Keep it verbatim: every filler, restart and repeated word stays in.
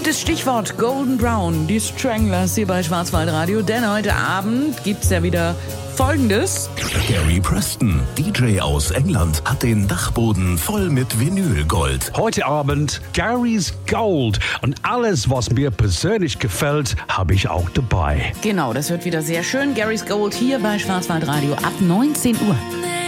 Gutes Stichwort, Golden Brown, die Stranglers hier bei Schwarzwaldradio. Denn heute Abend gibt's ja wieder Folgendes. Gary Preston, D J aus England, hat den Dachboden voll mit Vinylgold. Heute Abend Gary's Gold. Und alles, was mir persönlich gefällt, habe ich auch dabei. Genau, das wird wieder sehr schön. Gary's Gold hier bei Schwarzwaldradio ab neunzehn Uhr.